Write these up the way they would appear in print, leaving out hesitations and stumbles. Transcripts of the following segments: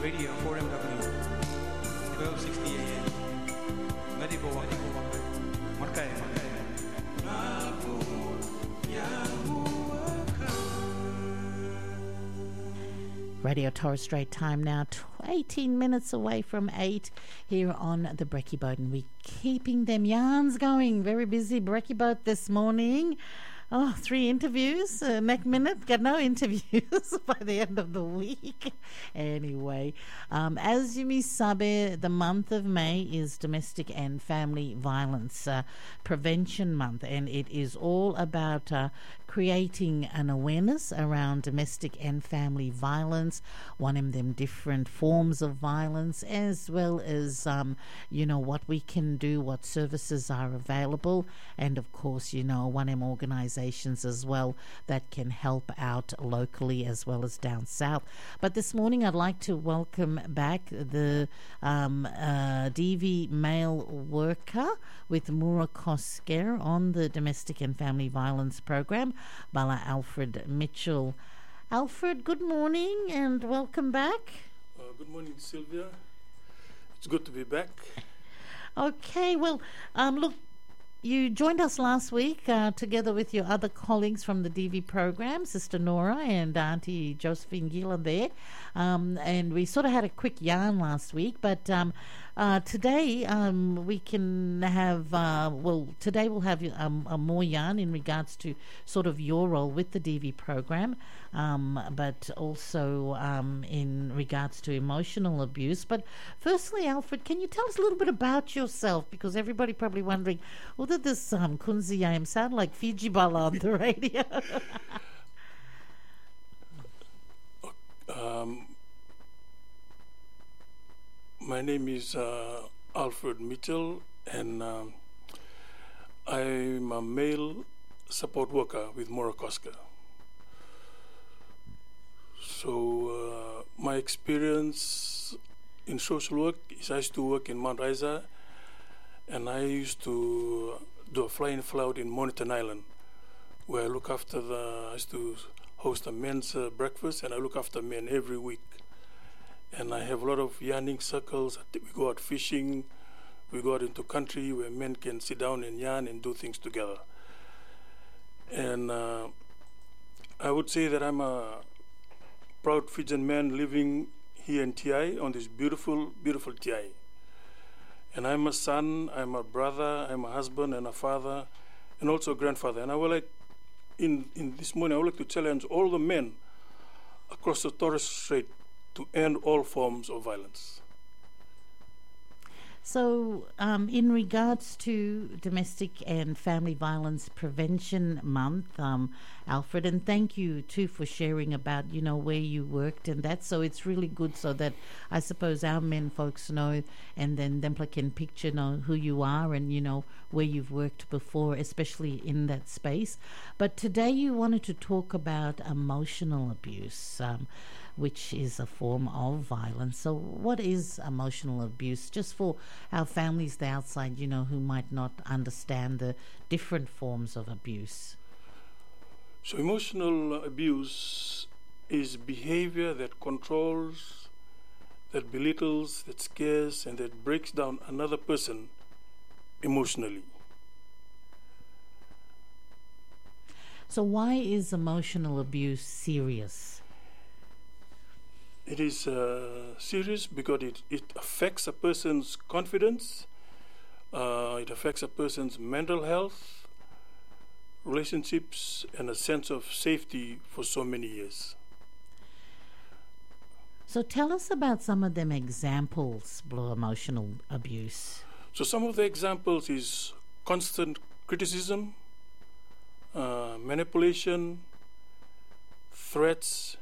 Radio 4MW 1260 AM Ngadibo Markai Radio Torres Strait time now, 18 minutes away from 8 here on the Brekkie Boat, and we're keeping them yarns going. Very busy Brekkie Boat this morning. 3 interviews. Next minute, got no interviews by the end of the week. Anyway, as you may sabe, the month of May is Domestic and Family Violence Prevention Month, and it is all about creating an awareness around domestic and family violence, one of them different forms of violence, as well as, what we can do, what services are available, and of course, one of them organizations as well that can help out locally as well as down south. But this morning I'd like to welcome back the DV male worker with Mura Kosker on the Domestic and Family Violence Program, Bala Alfred Mitchell. Alfred, good morning and welcome back. Good morning, Sylvia. It's good to be back. Okay, well, look, you joined us last week together with your other colleagues from the DV program, Sister Nora and Auntie Josephine Gillan there. And we sort of had a quick yarn last week, but today we can have, today we'll have a more yarn in regards to sort of your role with the DV program, but also in regards to emotional abuse. But firstly, Alfred, can you tell us a little bit about yourself? Because everybody probably wondering, well, did this Kunziyam sound like Fiji Bala on the radio? My name is Alfred Mitchell, and I'm a male support worker with Mura Kosker. So my experience in social work is I used to work in Mount Isa, and I used to do a fly-in fly-out in Monitor Island, where I look after I used to host a men's breakfast, and I look after men every week. And I have a lot of yarning circles. We go out fishing. We go out into country where men can sit down and yarn and do things together. And I would say that I'm a proud Fijian man living here in TI on this beautiful, beautiful TI. And I'm a son, I'm a brother, I'm a husband and a father, and also a grandfather. And I would like, in this morning, I would like to challenge all the men across the Torres Strait to end all forms of violence. So, in regards to Domestic and Family Violence Prevention Month, Alfred, and thank you too for sharing about, where you worked and that. So it's really good so that I suppose our men folks know, and then them can picture know who you are and, where you've worked before, especially in that space. But today you wanted to talk about emotional abuse, which is a form of violence. So what is emotional abuse? Just for our families there outside, who might not understand the different forms of abuse. So emotional abuse is behavior that controls, that belittles, that scares, and that breaks down another person emotionally. So why is emotional abuse serious? It is serious because it affects a person's confidence, it affects a person's mental health, relationships, and a sense of safety for so many years. So tell us about some of them examples of emotional abuse. So some of the examples is constant criticism, manipulation, threats,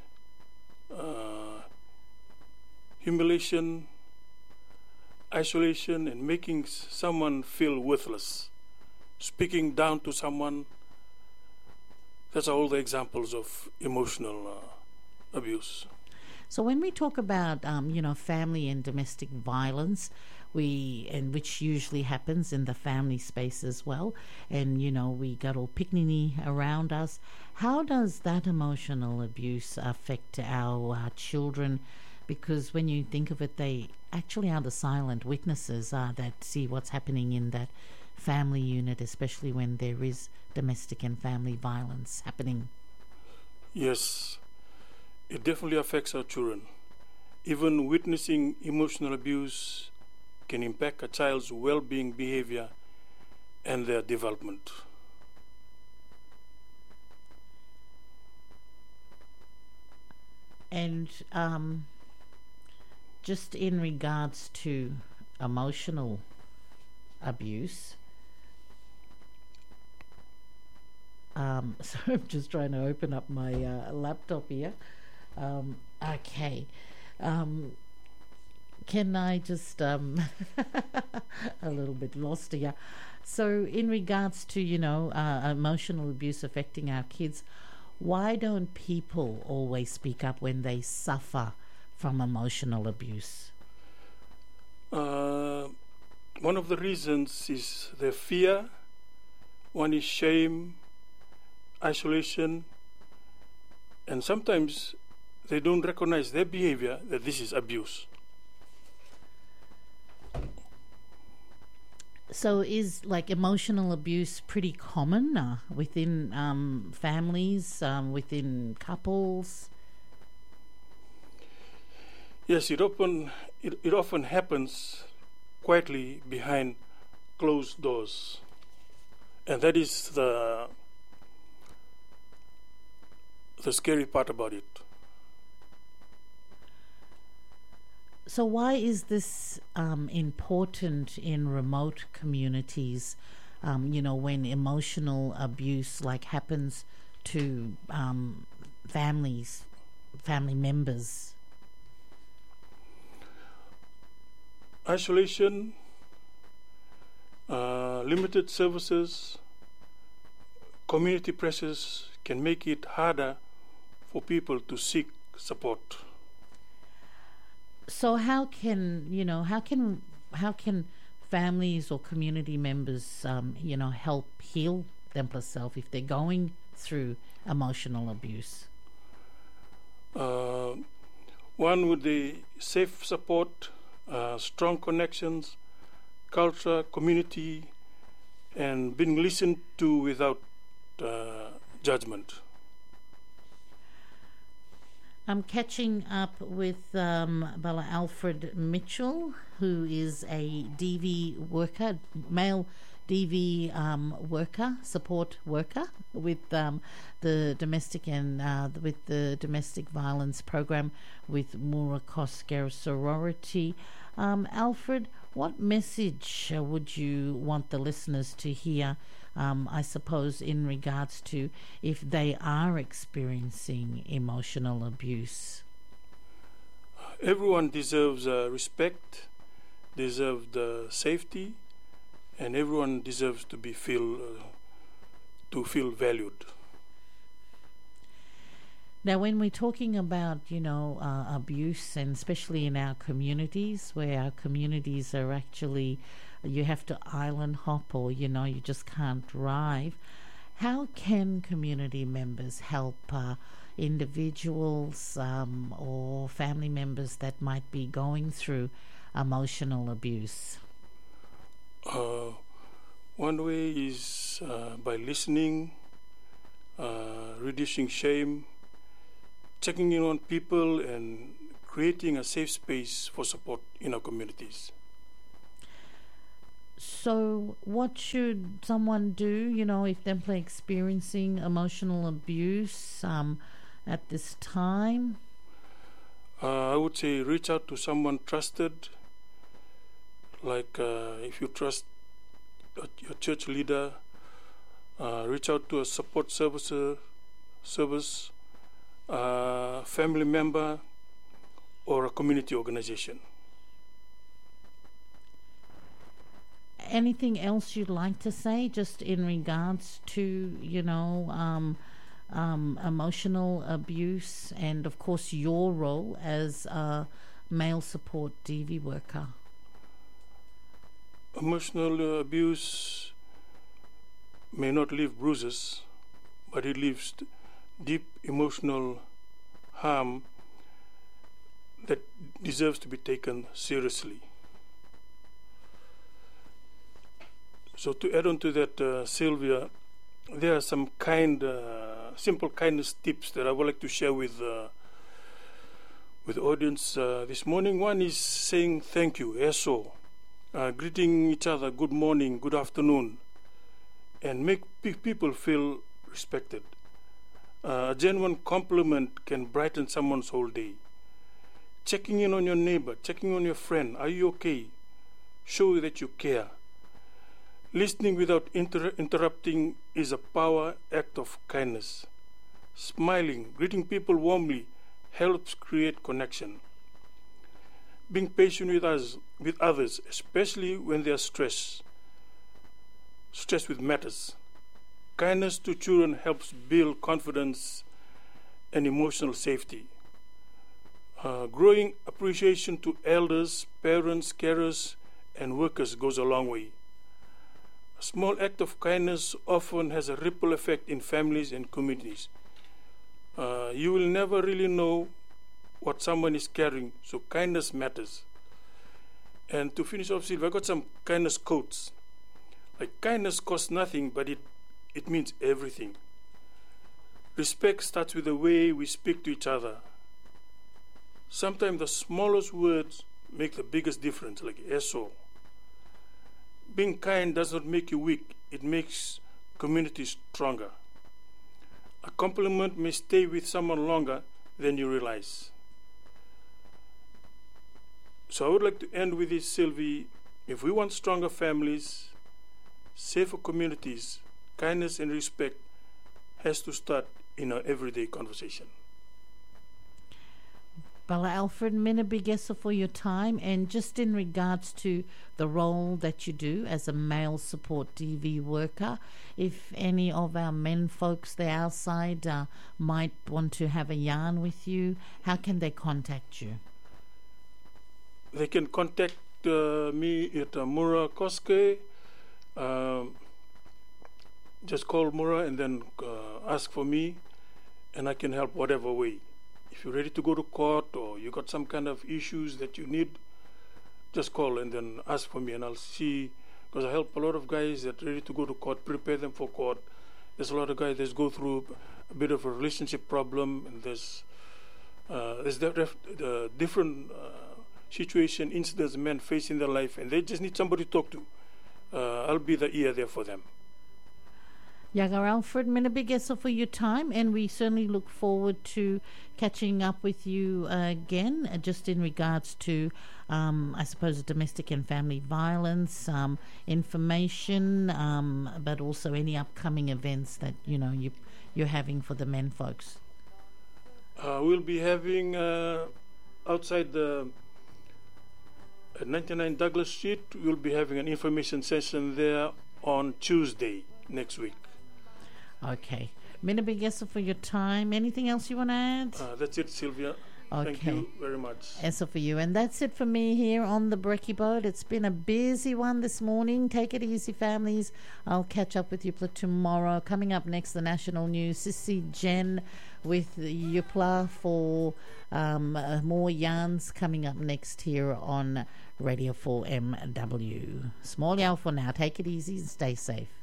humiliation, isolation, and making someone feel worthless, speaking down to someone. That's all the examples of emotional abuse. So when we talk about, family and domestic violence, which usually happens in the family space as well, and, we got all picnic around us, how does that emotional abuse affect our children because when you think of it, they actually are the silent witnesses that see what's happening in that family unit, especially when there is domestic and family violence happening. Yes, it definitely affects our children. Even witnessing emotional abuse can impact a child's well-being, behavior, and their development. And just in regards to emotional abuse, so I'm just trying to open up my laptop here. Okay. Can I just a little bit lost here. So in regards to, emotional abuse affecting our kids, why don't people always speak up when they suffer from emotional abuse? One of the reasons is their fear. One is shame, isolation, and sometimes they don't recognize their behavior that this is abuse. So is like emotional abuse pretty common within families, within couples? Yes, it often happens quietly behind closed doors, and that is the scary part about it. So why is this important in remote communities, when emotional abuse happens to family members? Isolation, limited services, community pressures can make it harder for people to seek support. So how can families or community members help heal themselves if they're going through emotional abuse? One with the safe support, strong connections, culture, community, and being listened to without judgment. I'm catching up with Bala Alfred Mitchell, who is a DV worker, male DV worker, support worker with the domestic and with the domestic violence program with Mura Kosker Sorority. Alfred, what message would you want the listeners to hear? I suppose in regards to if they are experiencing emotional abuse. Everyone deserves respect, deserves the safety, and everyone deserves to feel valued. Now, when we're talking about, abuse, and especially in our communities, where our communities are actually, you have to island hop or, you just can't drive, how can community members help individuals or family members that might be going through emotional abuse? One way is by listening, reducing shame, checking in on people, and creating a safe space for support in our communities. So what should someone do, if they're experiencing emotional abuse at this time? I would say reach out to someone trusted, like if you trust your church leader, reach out to a support service, family member, or a community organization. Anything else you'd like to say, just in regards to, emotional abuse and, of course, your role as a male support DV worker? Emotional abuse may not leave bruises, but it leaves deep emotional harm that deserves to be taken seriously. So to add on to that, Sylvia, there are some simple kindness tips that I would like to share with the audience this morning. One is saying thank you, eso, greeting each other, good morning, good afternoon, and make people feel respected. A genuine compliment can brighten someone's whole day. Checking in on your neighbor, checking on your friend, are you okay? Show that you care. Listening without interrupting is a power act of kindness. Smiling, greeting people warmly helps create connection. Being patient with others, especially when they are stressed with matters. Kindness to children helps build confidence and emotional safety. Growing appreciation to elders, parents, carers, and workers goes a long way. A small act of kindness often has a ripple effect in families and communities. You will never really know what someone is carrying, so kindness matters. And to finish off, Sylvia, I got some kindness quotes. Like, kindness costs nothing, but it means everything. Respect starts with the way we speak to each other. Sometimes the smallest words make the biggest difference, like eso. Being kind does not make you weak, it makes communities stronger. A compliment may stay with someone longer than you realize. So I would like to end with this, Sylvie. If we want stronger families, safer communities, kindness and respect has to start in our everyday conversation. Bala Alfred, many big gesa for your time, and just in regards to the role that you do as a male support DV worker, if any of our men folks there outside might want to have a yarn with you, how can they contact you? They can contact me at Mura Koske. Just call Mura and then ask for me, and I can help whatever way. If you're ready to go to court or you got some kind of issues that you need, just call and then ask for me, and I'll see, because I help a lot of guys that are ready to go to court, prepare them for court. There's a lot of guys that go through a bit of a relationship problem, and there's different situation, incidents men face in their life, and they just need somebody to talk to. I'll be the ear there for them. Yaga Alfred, many big gesa for your time, and we certainly look forward to catching up with you again, just in regards to, I suppose, domestic and family violence, information, but also any upcoming events that you're having for the men folks. We'll be having outside the 99 Douglas Street. We'll be having an information session there on Tuesday next week. Okay. Many big gesa for your time. Anything else you want to add? That's it, Sylvia. Okay. Thank you very much. Eso for you. And that's it for me here on the Brekkie Boat. It's been a busy one this morning. Take it easy, families. I'll catch up with you tomorrow. Coming up next, the national news. Sissy Jen with Yupla for more yarns coming up next here on Radio 4MW. Small yell for now. Take it easy and stay safe.